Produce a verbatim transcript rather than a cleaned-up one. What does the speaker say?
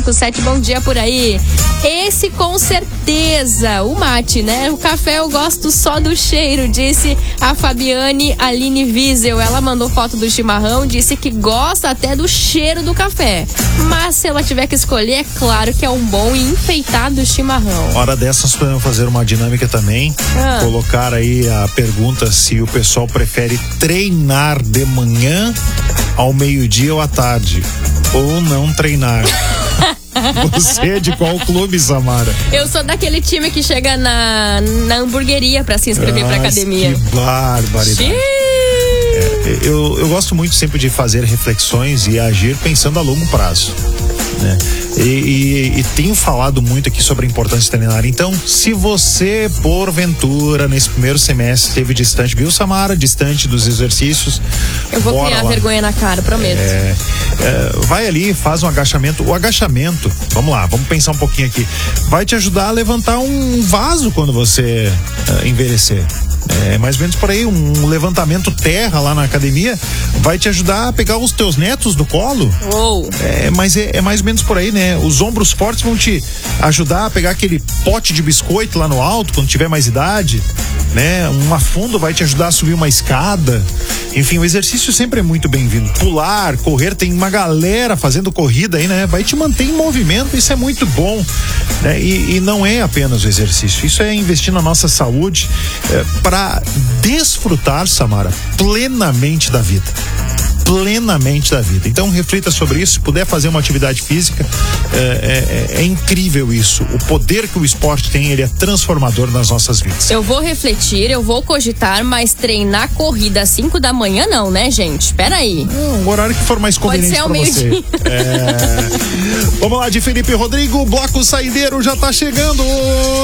Sete, bom dia por aí. Esse com certeza, o mate, né? O café eu gosto só do cheiro, disse a Fabiane Aline Wiesel. Ela mandou foto do chimarrão, disse que gosta até do cheiro do café. Mas se ela tiver que escolher, é claro que é um bom e enfeitado chimarrão. Hora dessas podemos fazer uma dinâmica também. Ah. Colocar aí a pergunta se o pessoal prefere treinar de manhã, ao meio-dia ou à tarde, ou não treinar. Você é de qual clube, Samara? Eu sou daquele time que chega na, na hamburgueria pra se inscrever pra academia. Que barbaridade. É, eu, eu gosto muito sempre de fazer reflexões e agir pensando a longo prazo, né? E, e, e tenho falado muito aqui sobre a importância de treinar. Então, se você, porventura, nesse primeiro semestre esteve distante, viu, Samara? Distante dos exercícios, eu vou criar lá. Vergonha na cara, prometo. É, é, vai ali, faz um agachamento. O agachamento, vamos lá, vamos pensar um pouquinho aqui. Vai te ajudar a levantar um vaso quando você uh, envelhecer. É mais ou menos por aí, um levantamento terra lá na academia vai te ajudar a pegar os teus netos do colo. Uou. É, mas é, é mais ou menos por aí, né? Os ombros fortes vão te ajudar a pegar aquele pote de biscoito lá no alto quando tiver mais idade, né? Um afundo vai te ajudar a subir uma escada. Enfim, o exercício sempre é muito bem-vindo. Pular, correr, tem uma galera fazendo corrida aí, né? Vai te manter em movimento, isso é muito bom, né? E, e não é apenas o exercício, isso é investir na nossa saúde, é, para desfrutar, Samara, plenamente da vida. Plenamente da vida. Então reflita sobre isso. Se puder fazer uma atividade física, é, é, é incrível isso. O poder que o esporte tem, ele é transformador nas nossas vidas. Eu vou refletir, eu vou cogitar, mas treinar corrida às cinco da manhã não, né, gente? Peraí. Um horário que for mais conveniente para você. É... Vamos lá, de Felipe Rodrigo, bloco saideiro já tá chegando.